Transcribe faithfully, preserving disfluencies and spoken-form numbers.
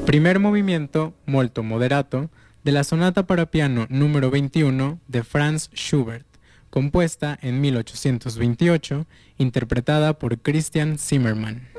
Primer movimiento molto moderato de la sonata para piano número veintiuno de Franz Schubert, compuesta en mil ochocientos veintiocho, interpretada por Christian Zimmermann.